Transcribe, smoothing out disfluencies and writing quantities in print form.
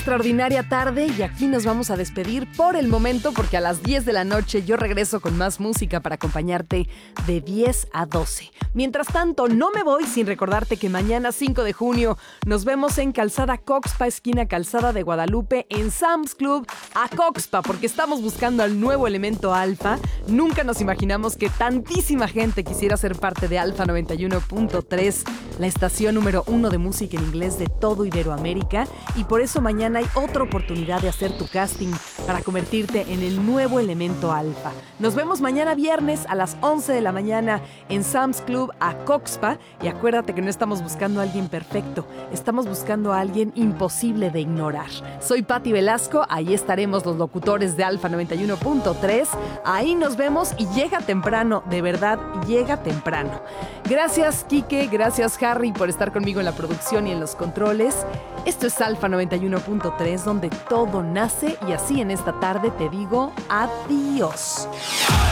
Extraordinaria tarde y aquí nos vamos a despedir por el momento porque a las 10 de la noche yo regreso con más música para acompañarte de 10 a 12. Mientras tanto, no me voy sin recordarte que mañana 5 de junio nos vemos en Calzada Coxpa, esquina Calzada de Guadalupe, en Sam's Club a Coxpa, porque estamos buscando al nuevo elemento Alfa. Nunca nos imaginamos que tantísima gente quisiera ser parte de Alfa 91.3, la estación número 1 de música en inglés de todo Iberoamérica, y por eso mañana hay otra oportunidad de hacer tu casting para convertirte en el nuevo elemento Alfa. Nos vemos mañana viernes a las 11 de la mañana en Sam's Club a Coxpa, y acuérdate que no estamos buscando a alguien perfecto, estamos buscando a alguien imposible de ignorar. Soy Patti Velasco, ahí estaremos los locutores de Alfa 91.3, ahí nos vemos y llega temprano, de verdad, llega temprano. Gracias Quique, gracias Harry por estar conmigo en la producción y en los controles. Esto es Alfa 91.3, donde todo nace, y así en esta tarde te digo adiós.